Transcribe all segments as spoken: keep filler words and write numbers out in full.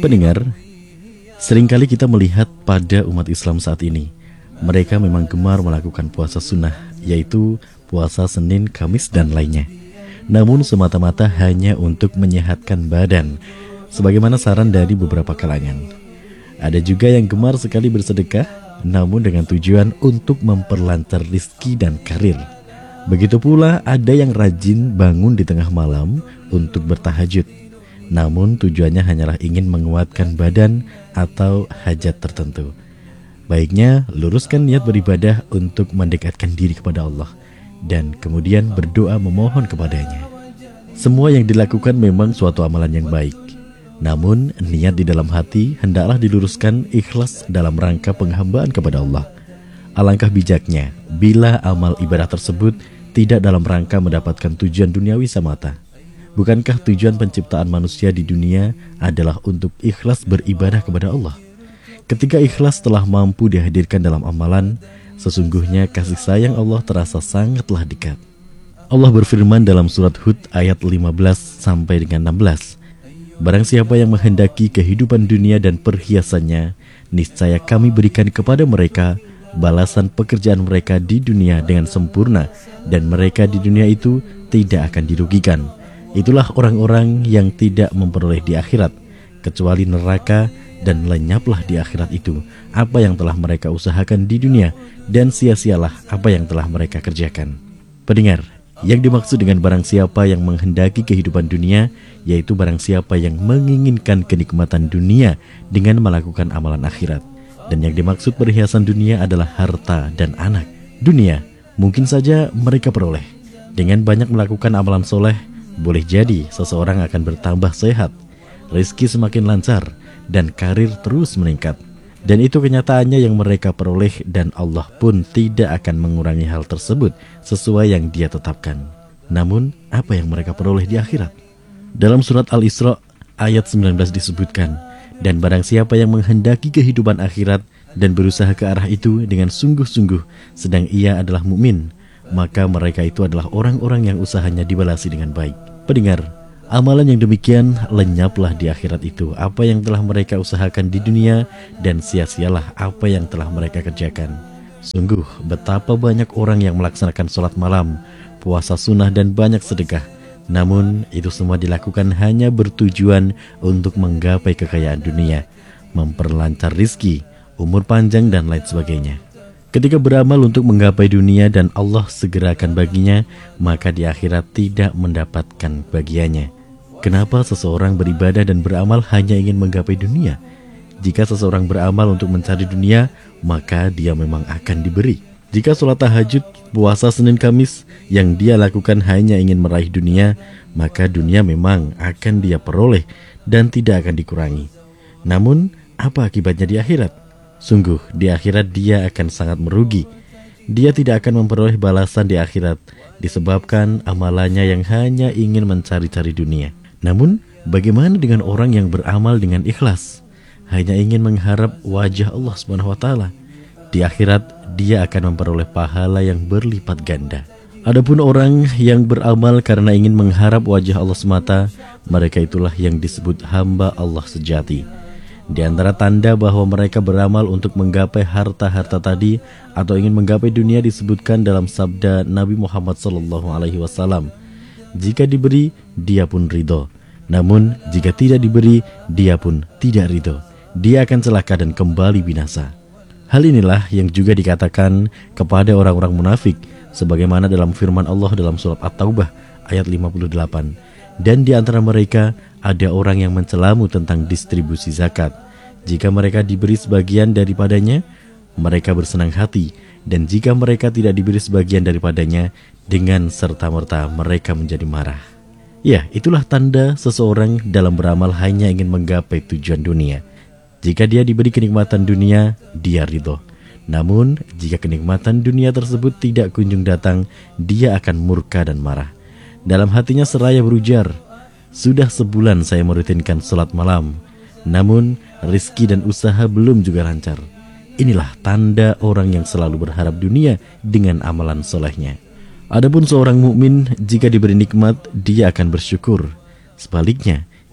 Pendengar, seringkali kita melihat pada umat Islam saat ini, mereka memang gemar melakukan puasa sunnah, yaitu puasa Senin, Kamis, dan lainnya. Namun semata-mata hanya untuk menyehatkan badan, sebagaimana saran dari beberapa kalangan. Ada juga yang gemar sekali bersedekah, namun dengan tujuan untuk memperlancar rizki dan karir. Begitu pula ada yang rajin bangun di tengah malam untuk bertahajud, namun tujuannya hanyalah ingin menguatkan badan atau hajat tertentu. Baiknya luruskan niat beribadah untuk mendekatkan diri kepada Allah, dan kemudian berdoa memohon kepadanya. Semua yang dilakukan memang suatu amalan yang baik, namun niat di dalam hati hendaklah diluruskan ikhlas dalam rangka penghambaan kepada Allah. Alangkah bijaknya bila amal ibadah tersebut tidak dalam rangka mendapatkan tujuan duniawi semata. Bukankah tujuan penciptaan manusia di dunia adalah untuk ikhlas beribadah kepada Allah? Ketika ikhlas telah mampu dihadirkan dalam amalan, sesungguhnya kasih sayang Allah terasa sangatlah dekat. Allah berfirman dalam surat Hud ayat lima belas sampai dengan enam belas. Barang siapa yang menghendaki kehidupan dunia dan perhiasannya, niscaya kami berikan kepada mereka balasan pekerjaan mereka di dunia dengan sempurna, dan mereka di dunia itu tidak akan dirugikan. Itulah orang-orang yang tidak memperoleh di akhirat kecuali neraka, dan lenyaplah di akhirat itu apa yang telah mereka usahakan di dunia, dan sia-sialah apa yang telah mereka kerjakan. Pendengar, yang dimaksud dengan barang siapa yang menghendaki kehidupan dunia, yaitu barang siapa yang menginginkan kenikmatan dunia dengan melakukan amalan akhirat. Dan yang dimaksud perhiasan dunia adalah harta dan anak. Dunia mungkin saja mereka peroleh dengan banyak melakukan amalan soleh. Boleh jadi seseorang akan bertambah sehat, rezeki semakin lancar, dan karir terus meningkat. Dan itu kenyataannya yang mereka peroleh, dan Allah pun tidak akan mengurangi hal tersebut sesuai yang Dia tetapkan. Namun apa yang mereka peroleh di akhirat? Dalam surat Al-Isra ayat sembilan belas disebutkan, dan barang siapa yang menghendaki kehidupan akhirat dan berusaha ke arah itu dengan sungguh-sungguh, sedang ia adalah mukmin, maka mereka itu adalah orang-orang yang usahanya dibalasi dengan baik. Pendengar, amalan yang demikian lenyaplah di akhirat itu apa yang telah mereka usahakan di dunia, dan sia-sialah apa yang telah mereka kerjakan. Sungguh betapa banyak orang yang melaksanakan sholat malam, puasa sunnah, dan banyak sedekah, namun itu semua dilakukan hanya bertujuan untuk menggapai kekayaan dunia, memperlancar rizki, umur panjang, dan lain sebagainya. Ketika beramal untuk menggapai dunia dan Allah segerakan baginya, maka di akhirat tidak mendapatkan bagiannya. Kenapa seseorang beribadah dan beramal hanya ingin menggapai dunia? Jika seseorang beramal untuk mencari dunia, maka dia memang akan diberi. Jika sholat tahajud, puasa Senin Kamis yang dia lakukan hanya ingin meraih dunia, maka dunia memang akan dia peroleh dan tidak akan dikurangi. Namun, apa akibatnya di akhirat? Sungguh, di akhirat dia akan sangat merugi. Dia tidak akan memperoleh balasan di akhirat disebabkan amalannya yang hanya ingin mencari-cari dunia. Namun, bagaimana dengan orang yang beramal dengan ikhlas, hanya ingin mengharap wajah Allah subhanahu wa taala? Di akhirat dia akan memperoleh pahala yang berlipat ganda. Adapun orang yang beramal karena ingin mengharap wajah Allah semata, mereka itulah yang disebut hamba Allah sejati. Di antara tanda bahwa mereka beramal untuk menggapai harta-harta tadi atau ingin menggapai dunia disebutkan dalam sabda Nabi Muhammad shallallahu alaihi wasallam, jika diberi, dia pun ridho. Namun jika tidak diberi, dia pun tidak ridho. Dia akan celaka dan kembali binasa. Hal inilah yang juga dikatakan kepada orang-orang munafik, sebagaimana dalam firman Allah dalam surat At-Taubah ayat lima puluh delapan. Dan di antara mereka ada orang yang mencelamu tentang distribusi zakat. Jika mereka diberi sebagian daripadanya, mereka bersenang hati. Dan jika mereka tidak diberi sebagian daripadanya, dengan serta-merta mereka menjadi marah. Ya, itulah tanda seseorang dalam beramal hanya ingin menggapai tujuan dunia. Jika dia diberi kenikmatan dunia, dia ridho. Namun, jika kenikmatan dunia tersebut tidak kunjung datang, dia akan murka dan marah. Dalam hatinya seraya berujar, sudah sebulan saya merutinkan sholat malam, namun rizki dan usaha belum juga lancar. Inilah tanda orang yang selalu berharap dunia dengan amalan solehnya. Adapun seorang mukmin, jika diberi nikmat, dia akan bersyukur. Sebaliknya,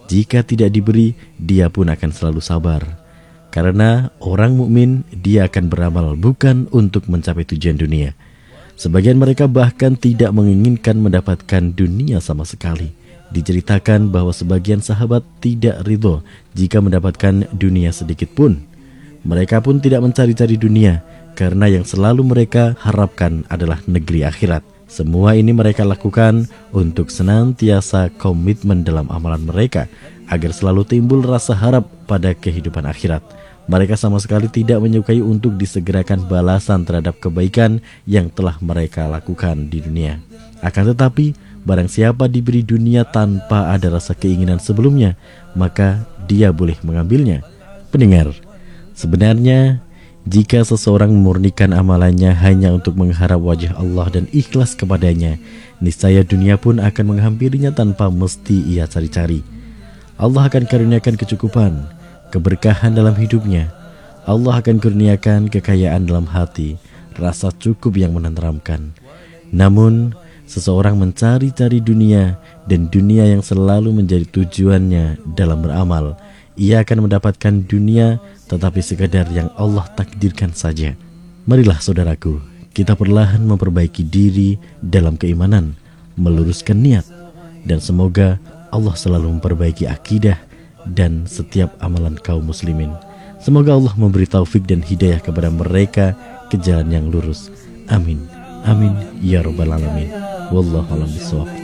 Jika tidak diberi, dia pun akan selalu sabar. Karena orang mukmin dia akan beramal bukan untuk mencapai tujuan dunia. Sebagian mereka bahkan tidak menginginkan mendapatkan dunia sama sekali. Diceritakan bahwa sebagian sahabat tidak ridho jika mendapatkan dunia sedikit pun. Mereka pun tidak mencari-cari dunia, karena yang selalu mereka harapkan adalah negeri akhirat. Semua ini mereka lakukan untuk senantiasa komitmen dalam amalan mereka, agar selalu timbul rasa harap pada kehidupan akhirat. Mereka sama sekali tidak menyukai untuk disegerakan balasan terhadap kebaikan yang telah mereka lakukan di dunia. Akan tetapi, barang siapa diberi dunia tanpa ada rasa keinginan sebelumnya, maka dia boleh mengambilnya. Pendengar, sebenarnya jika seseorang memurnikan amalannya hanya untuk mengharap wajah Allah dan ikhlas kepadanya, niscaya dunia pun akan menghampirinya tanpa mesti ia cari-cari. Allah akan karuniakan kecukupan, keberkahan dalam hidupnya. Allah akan kurniakan kekayaan dalam hati, rasa cukup yang menenteramkan. Namun, seseorang mencari-cari dunia dan dunia yang selalu menjadi tujuannya dalam beramal, ia akan mendapatkan dunia tetapi sekadar yang Allah takdirkan saja. Marilah saudaraku, kita perlahan memperbaiki diri dalam keimanan, meluruskan niat, dan semoga Allah selalu memperbaiki akidah dan setiap amalan kaum muslimin. Semoga Allah memberi taufik dan hidayah kepada mereka ke jalan yang lurus. Amin. Amin ya rabbal alamin. Wallahu a'lam bishawab.